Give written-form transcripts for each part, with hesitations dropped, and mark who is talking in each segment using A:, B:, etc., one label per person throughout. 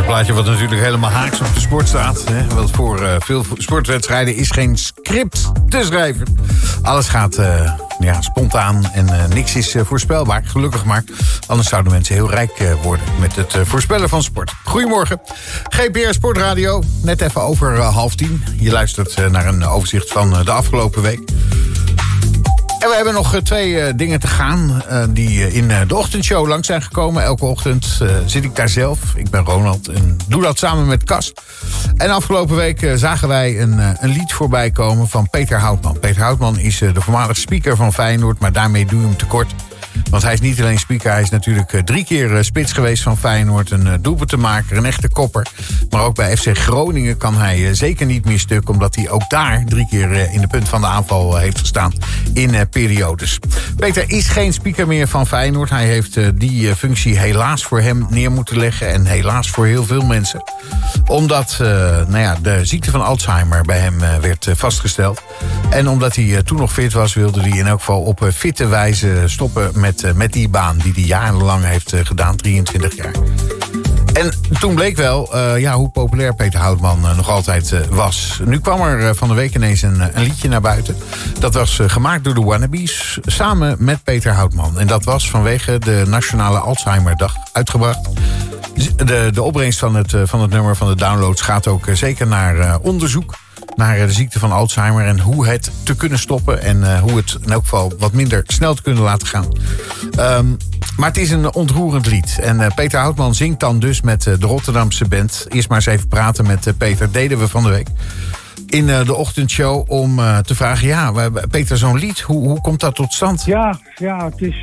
A: plaatje wat natuurlijk helemaal haaks op de sport staat. Hè? Want voor veel sportwedstrijden is geen script te schrijven. Alles gaat spontaan en niks is voorspelbaar. Gelukkig maar. Anders zouden mensen heel rijk worden met het voorspellen van sport. Goedemorgen. GPR Sportradio. Net even over 9:30. Je luistert naar een overzicht van de afgelopen week. En we hebben nog 2 dingen te gaan die in de ochtendshow langs zijn gekomen. Elke ochtend zit ik daar zelf. Ik ben Ronald en doe dat samen met Cas. En afgelopen week zagen wij een lied voorbij komen van Peter Houtman. Peter Houtman is de voormalig speaker van Feyenoord, maar daarmee doe je hem tekort. Want hij is niet alleen speaker, hij is natuurlijk 3 keer spits geweest van Feyenoord. Een doelpuntenmaker, een echte kopper. Maar ook bij FC Groningen kan hij zeker niet meer stuk, omdat hij ook daar 3 keer in de punt van de aanval heeft gestaan in periodes. Peter is geen speaker meer van Feyenoord. Hij heeft die functie helaas voor hem neer moeten leggen. En helaas voor heel veel mensen. Omdat de ziekte van Alzheimer bij hem werd vastgesteld. En omdat hij toen nog fit was, wilde hij in elk geval op fitte wijze stoppen met die baan die hij jarenlang heeft gedaan, 23 jaar. En toen bleek wel hoe populair Peter Houtman nog altijd was. Nu kwam er van de week ineens een liedje naar buiten. Dat was gemaakt door de Wannabes samen met Peter Houtman. En dat was vanwege de Nationale Alzheimerdag uitgebracht. De opbrengst van het nummer van de downloads gaat ook zeker naar onderzoek naar de ziekte van Alzheimer en hoe het te kunnen stoppen en hoe het in elk geval wat minder snel te kunnen laten gaan. Maar het is een ontroerend lied. En Peter Houtman zingt dan dus met de Rotterdamse band. Eerst maar eens even praten met Peter. Deden we van de week in de ochtendshow om te vragen... Peter, zo'n lied, hoe komt dat tot stand?
B: Ja, het is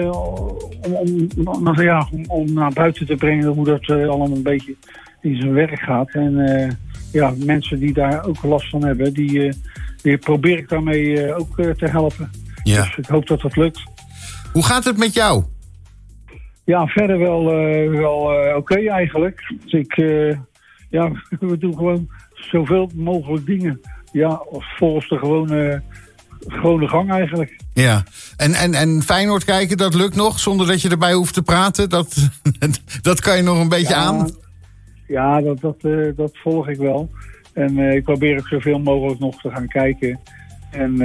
B: om naar buiten te brengen hoe dat allemaal een beetje in zijn werk gaat. En mensen die daar ook last van hebben, die probeer ik daarmee ook te helpen. Ja. Dus ik hoop dat dat lukt.
A: Hoe gaat het met jou?
B: Ja, verder wel oké eigenlijk. Dus we doen gewoon zoveel mogelijk dingen. Ja, volgens de gewone gang eigenlijk. Ja,
A: en Feyenoord kijken, dat lukt nog zonder dat je erbij hoeft te praten? Dat kan je nog een beetje aan?
B: Ja, dat volg ik wel. En ik probeer ook zoveel mogelijk nog te gaan kijken. En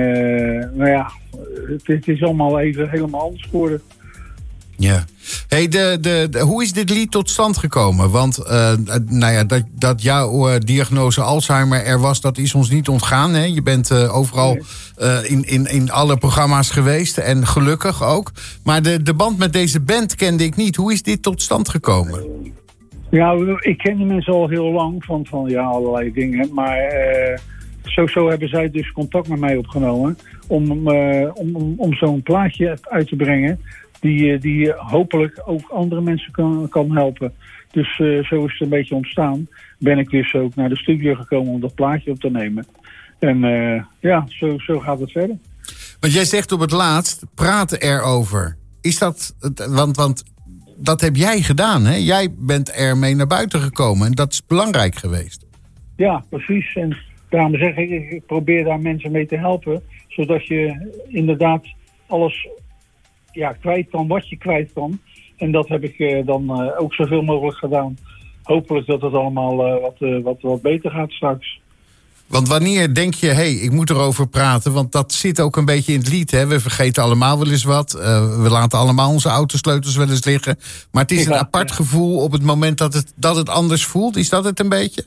B: het is allemaal even helemaal anders geworden.
A: Ja. Hey, hoe is dit lied tot stand gekomen? Want dat jouw diagnose Alzheimer er was, dat is ons niet ontgaan. Hè? Je bent overal in alle programma's geweest en gelukkig ook. Maar de band met deze band kende ik niet. Hoe is dit tot stand gekomen?
B: Ja, ik ken die mensen al heel lang van allerlei dingen. Maar zo hebben zij dus contact met mij opgenomen om zo'n plaatje uit te brengen die hopelijk ook andere mensen kan helpen. Dus zo is het een beetje ontstaan. Ben ik dus ook naar de studio gekomen om dat plaatje op te nemen. En zo gaat het verder.
A: Want jij zegt op het laatst, praten erover. Is dat, want dat heb jij gedaan, hè? Jij bent ermee naar buiten gekomen en dat is belangrijk geweest.
B: Ja, precies. En daarom zeg ik probeer daar mensen mee te helpen, zodat je inderdaad alles kwijt kan wat je kwijt kan. En dat heb ik dan ook zoveel mogelijk gedaan. Hopelijk dat het allemaal wat beter gaat straks.
A: Want wanneer denk je, ik moet erover praten, want dat zit ook een beetje in het lied. Hè? We vergeten allemaal wel eens wat. We laten allemaal onze autosleutels wel eens liggen. Maar het is een apart gevoel op het moment dat het anders voelt. Is dat het een beetje?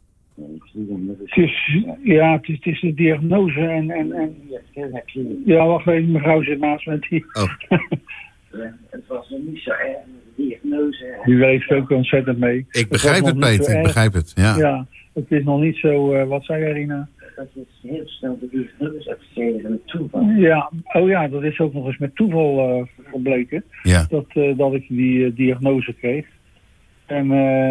B: Het is de diagnose en ja, wacht even, mevrouw zit naast me.
C: Het was nog niet zo erg, de diagnose.
B: Die leeft ook ontzettend mee.
A: Ik begrijp het, Peter, ik begrijp het. Ja,
B: het is nog niet zo, wat zei jij, Rina?
C: Dat is heel snel de diagnose afgegeven met toeval.
B: Ja, dat is ook nog eens met toeval gebleken.
A: Ja.
B: Dat ik die diagnose kreeg. En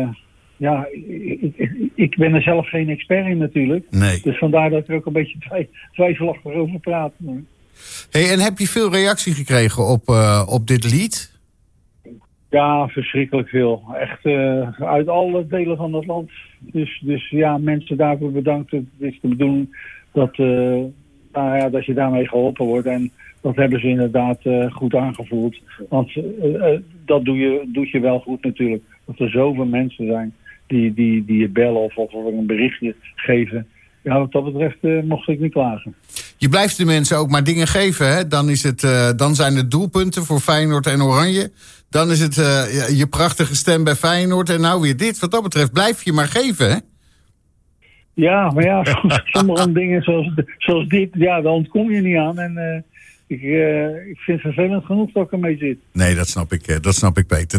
B: ik ben er zelf geen expert in natuurlijk.
A: Nee.
B: Dus vandaar dat ik er ook een beetje twijfelachtig over praat.
A: En heb je veel reactie gekregen op dit lied?
B: Ja, verschrikkelijk veel. Echt uit alle delen van het land. Dus ja, mensen daarvoor bedankt. Het is de bedoeling dat je daarmee geholpen wordt. En dat hebben ze inderdaad goed aangevoeld. Want dat doet je wel goed natuurlijk. Dat er zoveel mensen zijn die je bellen of een berichtje geven. Ja, wat dat betreft mocht ik niet klagen.
A: Je blijft de mensen ook maar dingen geven, hè? Dan zijn het doelpunten voor Feyenoord en Oranje. Dan is het je prachtige stem bij Feyenoord. En nou weer dit. Wat dat betreft blijf je maar geven, hè?
B: Ja, maar ja, sommige dingen zoals dit, ja, daar ontkom je niet aan. En ik vind het vervelend genoeg dat ik ermee zit.
A: Nee, dat snap ik, Peter.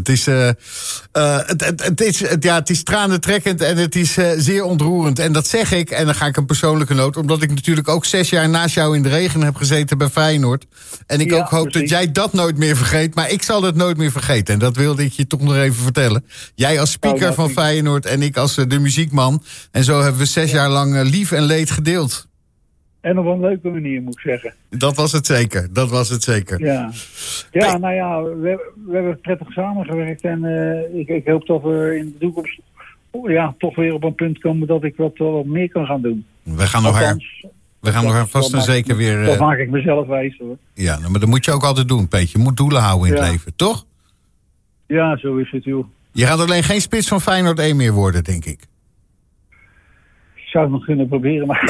A: Het is tranentrekkend en het is zeer ontroerend. En dat zeg ik, en dan ga ik een persoonlijke noot, omdat ik natuurlijk ook 6 jaar naast jou in de regen heb gezeten bij Feyenoord. En ik ook hoop dat jij dat nooit meer vergeet. Maar ik zal het nooit meer vergeten. En dat wilde ik je toch nog even vertellen. Jij als speaker van Feyenoord en ik als de muziekman. En zo hebben we 6 jaar lang lief en leed gedeeld.
B: En op een leuke manier, moet ik zeggen.
A: Dat was het zeker.
B: Ja, nou ja, we hebben prettig samengewerkt. En ik hoop dat we in de toekomst toch weer op een punt komen dat ik wat meer kan gaan doen.
A: We gaan nog vast en zeker weer...
B: Dat maak ik mezelf wijs, hoor.
A: Ja, maar dat moet je ook altijd doen, Peetje. Je moet doelen houden in het leven, toch?
B: Ja, zo is het, joh.
A: Je gaat alleen geen spits van Feyenoord 1 meer worden, denk ik.
B: Ik zou het nog kunnen proberen, maar...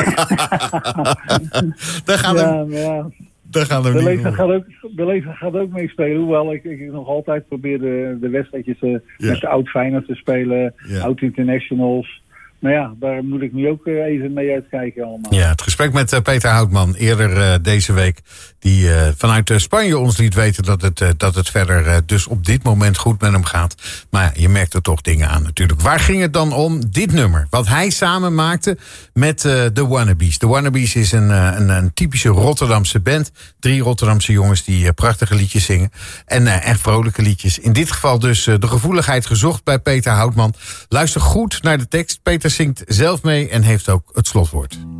B: De leven gaat ook meespelen. Hoewel ik nog altijd probeer de wedstrijdjes met de oud-Feyenoord te spelen. Oud-internationals. Maar ja, daar moet ik nu ook even mee uitkijken allemaal. Ja,
A: het gesprek met Peter Houtman eerder deze week. Die vanuit Spanje ons liet weten dat het verder dus op dit moment goed met hem gaat. Maar je merkt er toch dingen aan natuurlijk. Waar ging het dan om? Dit nummer. Wat hij samen maakte met de Wannabes. De Wannabes is een typische Rotterdamse band. 3 Rotterdamse jongens die prachtige liedjes zingen. En echt vrolijke liedjes. In dit geval dus de gevoeligheid gezocht bij Peter Houtman. Luister goed naar de tekst. Peter zingt zelf mee en heeft ook het slotwoord.